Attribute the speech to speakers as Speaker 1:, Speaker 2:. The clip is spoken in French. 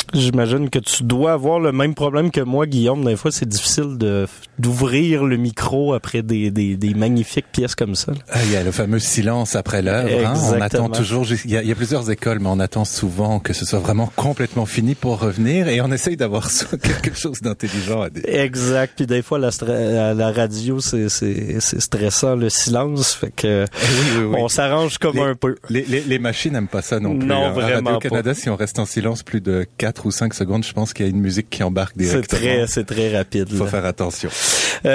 Speaker 1: J'imagine que tu dois avoir le même problème que moi, Guillaume. Des fois, c'est difficile d'ouvrir le micro après des magnifiques pièces comme ça.
Speaker 2: Il y a le fameux silence après l'œuvre. On attend toujours. Il y a plusieurs écoles, mais on attend souvent que ce soit vraiment complètement fini pour revenir, et on essaye d'avoir quelque chose d'intelligent à dire.
Speaker 1: Exact. Puis des fois, la radio, c'est stressant, le silence. Fait que oui. On s'arrange comme un peu.
Speaker 2: Les machines n'aiment pas ça non plus.
Speaker 1: Non, vraiment
Speaker 2: Radio-Canada, si on reste en silence plus de 4 ou 5 secondes, je pense qu'il y a une musique qui embarque direct.
Speaker 1: C'est très rapide.
Speaker 2: Faut faire attention.